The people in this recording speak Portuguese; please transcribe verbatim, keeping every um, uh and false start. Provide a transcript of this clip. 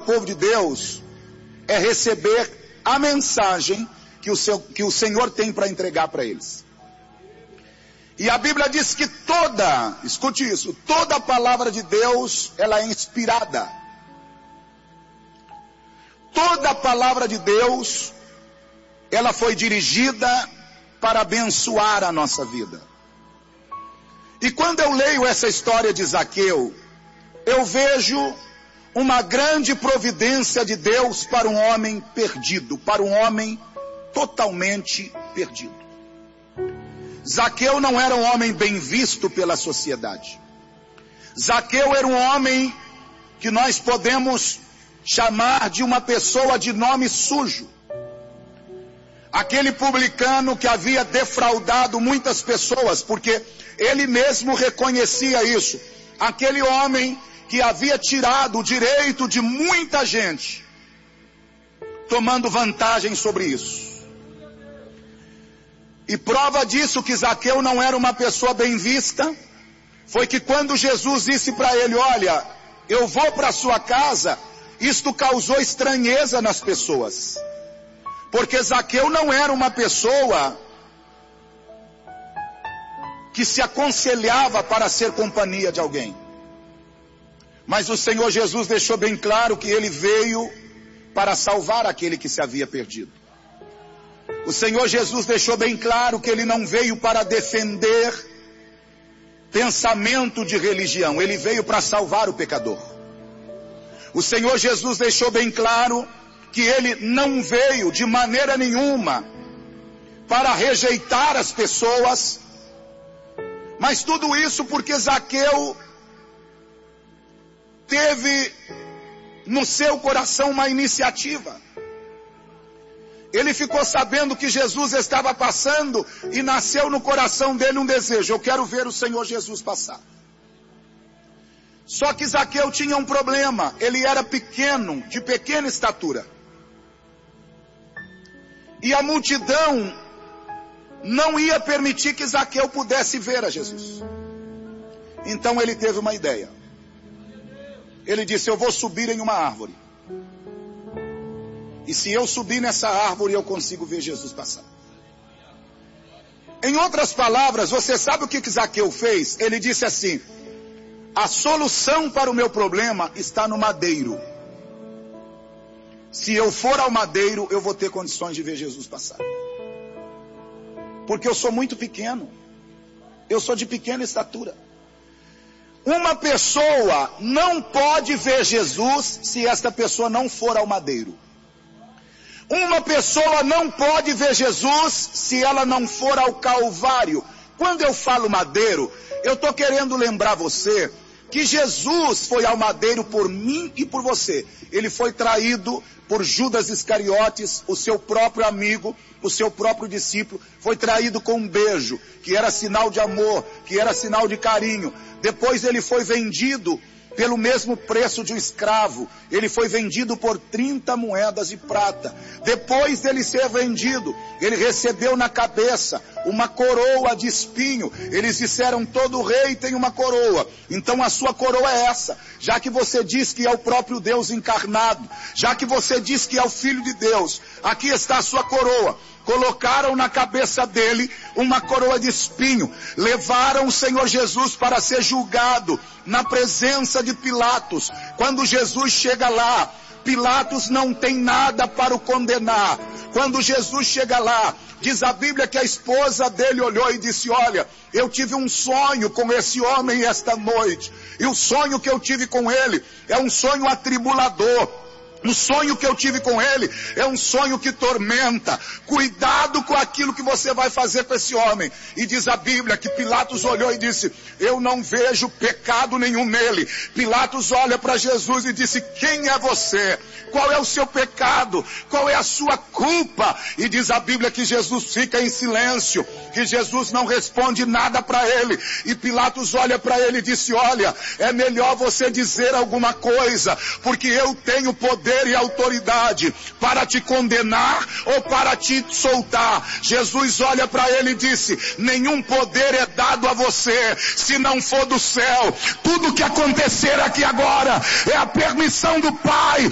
povo de Deus é receber a mensagem que o, seu, que o Senhor tem para entregar para eles. E a Bíblia diz que toda, escute isso, toda a palavra de Deus, ela é inspirada. Toda a palavra de Deus, ela foi dirigida para abençoar a nossa vida. E quando eu leio essa história de Zaqueu, eu vejo uma grande providência de Deus para um homem perdido, para um homem totalmente perdido. Zaqueu não era um homem bem visto pela sociedade. Zaqueu era um homem que nós podemos chamar de uma pessoa de nome sujo. Aquele publicano que havia defraudado muitas pessoas, porque ele mesmo reconhecia isso. Aquele homem que havia tirado o direito de muita gente, tomando vantagem sobre isso. E prova disso que Zaqueu não era uma pessoa bem vista, foi que quando Jesus disse para ele, olha, eu vou para a sua casa, isto causou estranheza nas pessoas. Porque Zaqueu não era uma pessoa que se aconselhava para ser companhia de alguém. Mas o Senhor Jesus deixou bem claro que ele veio para salvar aquele que se havia perdido. O Senhor Jesus deixou bem claro que ele não veio para defender pensamento de religião, ele veio para salvar o pecador. O Senhor Jesus deixou bem claro que ele não veio de maneira nenhuma para rejeitar as pessoas, mas tudo isso porque Zaqueu teve no seu coração uma iniciativa. Ele ficou sabendo que Jesus estava passando e nasceu no coração dele um desejo, eu quero ver o Senhor Jesus passar. Só que Zaqueu tinha um problema, ele era pequeno, de pequena estatura. E a multidão não ia permitir que Zaqueu pudesse ver a Jesus. Então ele teve uma ideia. Ele disse, eu vou subir em uma árvore. E se eu subir nessa árvore, eu consigo ver Jesus passar. Em outras palavras, você sabe o que Zaqueu fez? Ele disse assim, a solução para o meu problema está no madeiro. Se eu for ao madeiro, eu vou ter condições de ver Jesus passar. Porque eu sou muito pequeno. Eu sou de pequena estatura. Uma pessoa não pode ver Jesus se esta pessoa não for ao madeiro. Uma pessoa não pode ver Jesus se ela não for ao Calvário. Quando eu falo madeiro, eu estou querendo lembrar você que Jesus foi ao madeiro por mim e por você. Ele foi traído por Judas Iscariotes, o seu próprio amigo, o seu próprio discípulo. Foi traído com um beijo, que era sinal de amor, que era sinal de carinho. Depois ele foi vendido pelo mesmo preço de um escravo. Ele foi vendido por trinta moedas de prata. Depois dele ser vendido, ele recebeu na cabeça uma coroa de espinho. Eles disseram, todo rei tem uma coroa. Então a sua coroa é essa. Já que você diz que é o próprio Deus encarnado, já que você diz que é o Filho de Deus, aqui está a sua coroa. Colocaram na cabeça dele uma coroa de espinho. Levaram o Senhor Jesus para ser julgado na presença de Pilatos. Quando Jesus chega lá, Pilatos não tem nada para o condenar. Quando Jesus chega lá, diz a Bíblia que a esposa dele olhou e disse, olha, eu tive um sonho com esse homem esta noite. E o sonho que eu tive com ele é um sonho atribulador. O sonho que eu tive com ele é um sonho que tormenta. Cuidado com aquilo que você vai fazer com esse homem. E diz a Bíblia que Pilatos olhou e disse, eu não vejo pecado nenhum nele. Pilatos olha para Jesus e disse, quem é você? Qual é o seu pecado? Qual é a sua culpa? E diz a Bíblia que Jesus fica em silêncio, que Jesus não responde nada para ele. E Pilatos olha para ele e disse, olha, é melhor você dizer alguma coisa, porque eu tenho poder e autoridade para te condenar ou para te soltar. Jesus olha para ele e disse, nenhum poder é dado a você se não for do céu. Tudo que acontecer aqui agora é a permissão do Pai